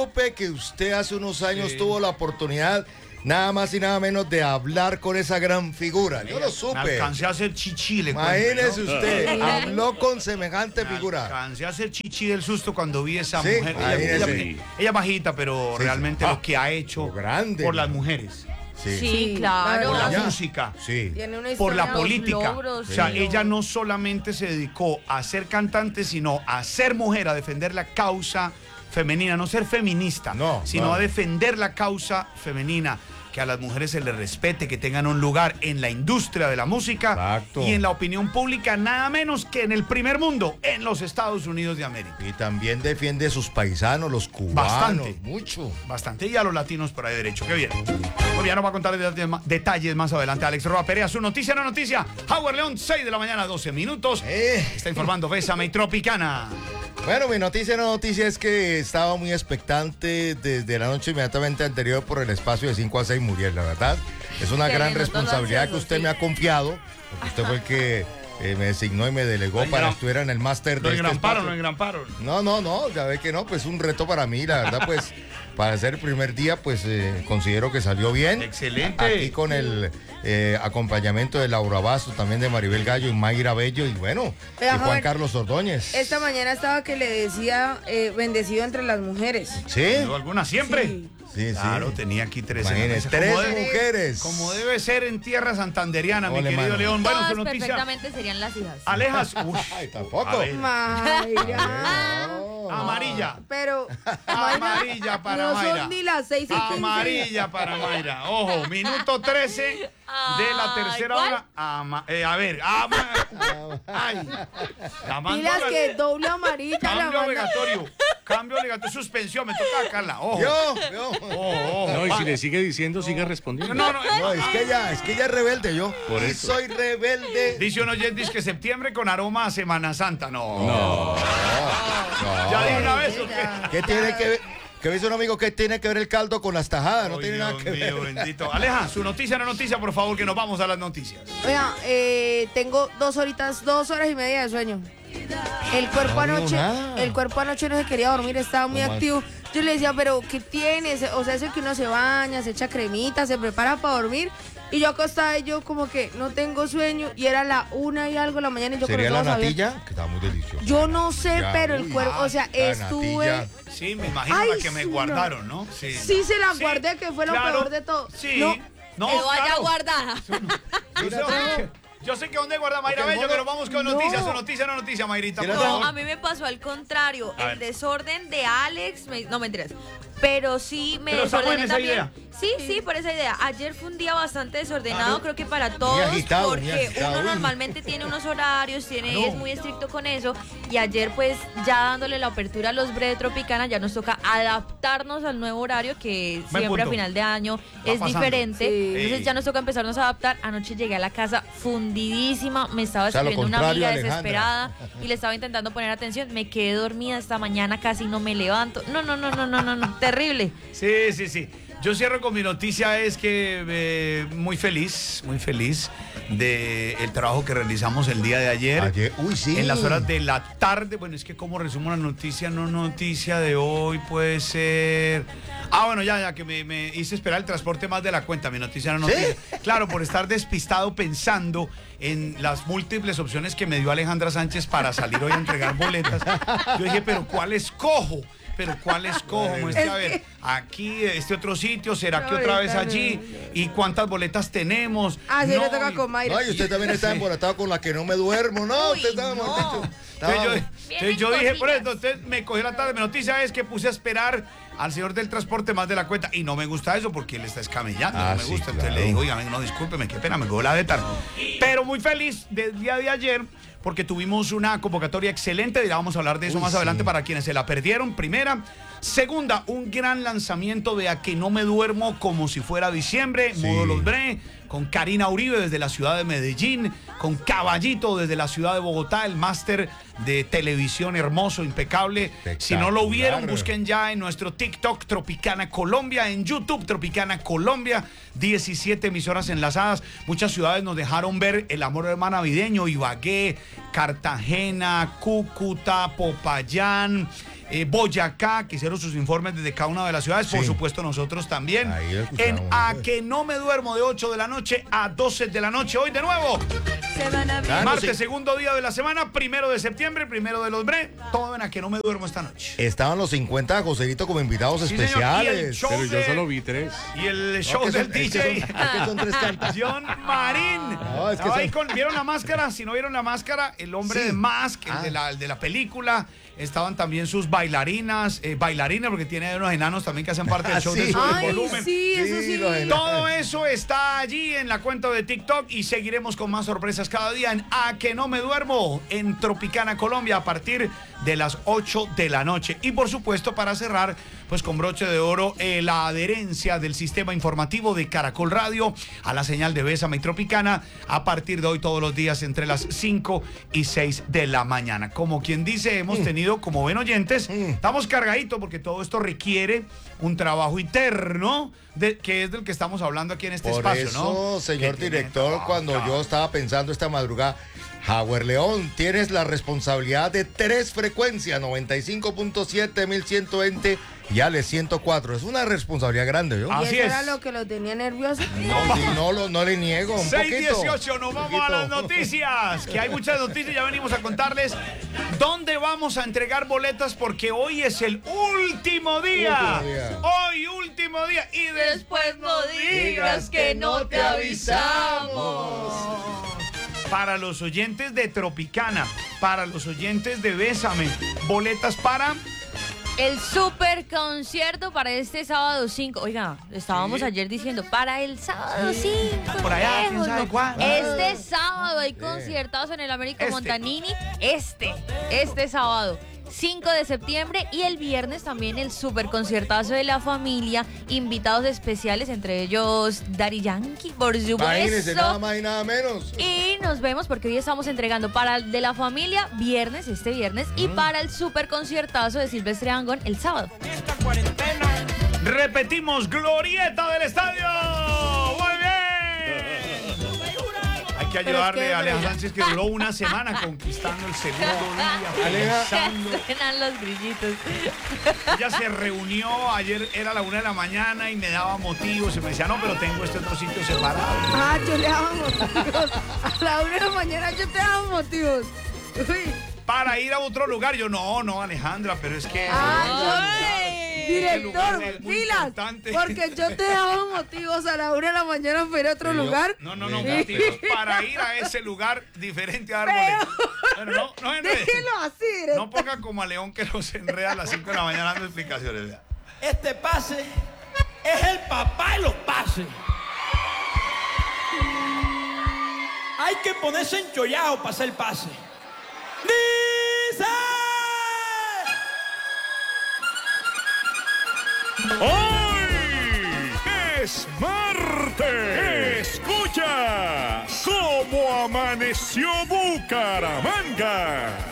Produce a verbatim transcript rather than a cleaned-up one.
supe que usted hace unos años Sí. tuvo la oportunidad nada más y nada menos de hablar con esa gran figura. Yo lo Me supe. alcancé a hacer chichi, le Imagínese cuento, ¿no? usted, habló con semejante Me figura. alcancé a hacer chichi del susto cuando vi esa Sí, mujer. Ella, imagínese. ella- ella es bajita, pero Sí, realmente sí. lo que ha hecho Lo grande, por las ¿no? mujeres, Sí. Sí, claro. por la Ya. música, Sí. Tiene una por la historia- política. logros, O sea, sí. ella no solamente se dedicó a ser cantante, sino a ser mujer, a defender la causa femenina, no ser feminista, No, sino no. a defender la causa femenina, que a las mujeres se les respete, que tengan un lugar en la industria de la música Exacto. y en la opinión pública, nada menos que en el primer mundo, en los Estados Unidos de América. Y también defiende a sus paisanos, los cubanos. Bastante. Mucho. Bastante, y a los latinos por ahí derecho. Qué bien. Muy bien, nos va a contar detalles más, detalles más adelante. Alex Roa Perea, su noticia, no noticia. Howard León, seis de la mañana, doce minutos. Eh. Está informando Bésame y Tropicana. Bueno, mi noticia no noticia es que estaba muy expectante desde la noche inmediatamente anterior por el espacio de cinco a seis Muriel, la verdad. Es una Qué gran lindo, responsabilidad todo que usted ansioso, me sí. ha confiado, porque usted fue el que eh, me designó y me delegó Lo para engram- que estuviera en el máster de Lo este engramparon, espacio. lo engramparon. No, no, no, ya ve que no, pues un reto para mí, la verdad, pues para ser el primer día, pues eh, considero que salió bien. Excelente. Aquí con el eh, acompañamiento de Laura Basto, también de Maribel Gallo y Mayra Bello y bueno, Vea, y Juan joven, Carlos Ordóñez. Esta mañana estaba que le decía eh, bendecido entre las mujeres. ¿Sí? ¿Tengo alguna siempre? Sí. Sí, sí. Claro, tenía aquí tres. en la Imagínese, mesa. tres Como debe- mujeres. Como debe ser en tierra santanderiana, mi Ole, querido mano. León. Bueno, Todas su noticia. perfectamente serían las hijas. Alejas. Uy, Ay, tampoco. a ver. Mayra. No. Amarilla. Pero Amarilla para no Mayra. son ni las seis y quince. Amarilla para Mayra. Ojo, minuto trece de la Ay, tercera ¿cuál? hora. Ama- eh, a ver, ama- ay. La mando Pilas a la- que doble amarilla la Cambio manda. obligatorio. Cambio obligatorio. Suspensión. Me toca a Carla. Ojo. Yo, yo. Ojo, ojo. No, y Va- si le sigue diciendo, siga respondiendo. No, no, No, es que ella, es que ella es rebelde, yo. Por Y eso. soy rebelde. Dice un oyente dice que septiembre con aroma a Semana Santa. No. No. Ya dije una vez. ¿o qué? ¿Qué tiene que ver? Que me dice un amigo que tiene que ver el caldo con las tajadas, no Ay, tiene nada Dios que ver. mío, bendito. Aleja, su noticia, no noticia, por favor, que nos vamos a las noticias. Oiga, eh, tengo dos horitas, dos horas y media de sueño. El cuerpo No digo anoche, nada. el cuerpo anoche no se quería dormir, estaba muy ¿Cómo activo. Yo le decía, pero ¿qué tienes? O sea, eso que uno se baña, se echa cremita, se prepara para dormir. Y yo acostada y yo como que no tengo sueño. Y era la una y algo de la mañana y yo con ¿Sería los la ojos abiertos. natilla? Que está muy deliciosa. Yo no sé, Ya, pero el uy, cuerpo, o sea, la estuve... natilla. Sí, me imagino Ay, la que me sí, guardaron, ¿no? Sí, se la guardé, que fue lo claro, peor de todo. Sí. No, No, Que vaya claro. guardada. Yo sé, yo sé que dónde guarda Mayra Porque el Bello, mono- pero vamos con No. noticias. Su noticia, no noticia, Mayrita. Sí, por la favor. No, a mí me pasó al contrario. A ver. El desorden de Alex, me- no me enteras. Pero sí me Pero estamos en desordené esa también. idea. Sí, sí, por esa idea. Ayer fue un día bastante desordenado, creo que para todos, agitado, muy porque agitado, uno uy. normalmente tiene unos horarios, tiene, No. es muy estricto con eso. Y ayer, pues, ya dándole la apertura a los Bre de Tropicana, ya nos toca adaptarnos al nuevo horario que Buen siempre a punto. final de año Va es pasando. diferente. Sí. Entonces Sí. ya nos toca empezarnos a adaptar. Anoche llegué a la casa fundidísima, me estaba O sea, lo escribiendo una contrario, amiga Alejandra. desesperada y le estaba intentando poner atención. Me quedé dormida esta mañana, casi no me levanto. No, no, no, no, no, no, no. Terrible. Sí, sí, sí. Yo cierro con mi noticia, es que eh, muy feliz, muy feliz de el trabajo que realizamos el día de ayer. Ayer, uy, sí. En las horas de la tarde. Bueno, es que como resumo la noticia, no noticia de hoy puede ser. Ah, bueno, ya, ya, que me, me hice esperar el transporte más de la cuenta, mi noticia no noticia. Claro, por estar despistado pensando en las múltiples opciones que me dio Alejandra Sánchez para salir hoy a entregar boletas. Yo dije, pero ¿cuál escojo? Pero ¿cuál escojo? Muestre, a ver, aquí, este otro sitio, ¿será que otra vez allí? ¿Y cuántas boletas tenemos? Ah, sí, No, le toca y- con Mayra. No, y usted también está embolatado con la que no me duermo, ¿no? Uy, usted estaba, no. mejor dicho, estaba- Entonces yo, Vienen entonces yo dije, por cosillas. eso, entonces me cogió la tarde. Mi noticia es que puse a esperar al señor del transporte más de la cuenta. Y no me gusta eso porque él está escamellando. Ah, no me sí, gusta. Entonces claro. le digo, oiga, no, discúlpeme, qué pena, me cogió la de tarde. Pero muy feliz del día de ayer porque tuvimos una convocatoria excelente. Ya vamos a hablar de eso Uy, más sí. adelante para quienes se la perdieron. Primera. Segunda, un gran lanzamiento de A Que No Me Duermo como si fuera diciembre, Sí. modo Los Bre, con Karina Uribe desde la ciudad de Medellín, con Caballito desde la ciudad de Bogotá, el máster de televisión hermoso, impecable. Si no lo vieron, busquen ya en nuestro TikTok Tropicana Colombia, en YouTube Tropicana Colombia, diecisiete emisoras enlazadas. Muchas ciudades nos dejaron ver el amor hermano navideño, Ibagué, Cartagena, Cúcuta, Popayán. eh, Boyacá, que hicieron sus informes desde cada una de las ciudades. Sí. Por supuesto, nosotros también. En A Que No Me Duermo, de ocho de la noche a doce de la noche. Hoy de nuevo. Claro, Martes, sí. segundo día de la semana, primero de septiembre, primero de los Bre. Todo en A Que No Me Duermo esta noche. Estaban los cincuenta de Joserito como invitados Sí, especiales. señor. Pero yo de- solo vi tres. Y el show No, que del son- D es que J. son- es que son tres cantas. John Marín. No, es que Estaba ahí son- con- ¿Vieron la máscara? Si no vieron la máscara, el hombre Sí. de Mask, el Ah. de, la, el de la película. Estaban también sus bailarinas, eh, bailarines, porque tiene unos enanos también que hacen parte del Ah, show sí. de Sube el Ay, Volumen. sí, eso Sí, sí. los enanos. Todo eso está allí en la cuenta de TikTok y seguiremos con más sorpresas cada día en A Que No Me Duermo en Tropicana, Colombia, a partir de las ocho de la noche. Y por supuesto, para cerrar, pues con broche de oro, eh, la adherencia del sistema informativo de Caracol Radio a la señal de Bésame y Tropicana a partir de hoy todos los días entre las cinco y seis de la mañana. Como quien dice, hemos tenido, como ven oyentes, estamos cargaditos porque todo esto requiere un trabajo interno, de, que es del que estamos hablando aquí en este Por espacio, eso, ¿no? señor Que tiene director, trabajo, cuando claro. yo estaba pensando esta madrugada, Howard León, tienes la responsabilidad de tres frecuencias, noventa y cinco punto siete, mil ciento veinte y Ale ciento cuatro. Es una responsabilidad grande, ¿yo? Y Así eso es. era lo que lo tenía nervioso. No, sí, no, lo- no le niego, un seis poquito. dieciocho, nos un vamos a poquito. las noticias, que hay muchas noticias, ya venimos a contarles dónde vamos a entregar boletas porque hoy es el último día. Último día. Hoy último día y después no digas que no te avisamos. Para los oyentes de Tropicana, para los oyentes de Bésame, boletas para... El super concierto para este sábado cinco. Oiga, estábamos Sí. ayer diciendo, para el sábado cinco. Por allá, quién sabe cuándo. Este sábado hay conciertados en el Américo Este. Montanini. Este, este sábado. cinco de septiembre y el viernes también el super conciertazo de la familia, invitados especiales, entre ellos Daddy Yankee, por Imagínese, nada supuesto. más y nada menos. Y nos vemos porque hoy estamos entregando para el de la familia viernes, este viernes, y para el super conciertazo de Silvestre Angón el sábado. Repetimos, glorieta del estadio. Muy bien. Hay que ayudarle que- a Aleja Sánchez, que duró una semana conquistando el segundo día. Aleja. pensando. Suenan los grillitos. Ella se reunió, ayer era la una de la mañana y me daba motivos. Y me decía, no, pero tengo este otro sitio separado. Ah, yo le daba motivos. A la una de la mañana yo te daba motivos. Uy. Para ir a otro lugar. Yo, no, no, Alejandra, pero es que... Ay, Este lugar director, es muy pilas, importante. porque yo te daba motivos a la una de la mañana para ir a otro Pero yo- lugar. No, no, no, Sí. motivos para ir a ese lugar diferente a dar boletos. Bueno, no, no enrede. Déjelo así, director. No ponga como a León que los enreda a las cinco de la mañana dando explicaciones. Vea. Este pase es el papá de los pases. Hay que ponerse enchollado para hacer pase. ¡Dice! Hoy es martes. Escucha cómo amaneció Bucaramanga.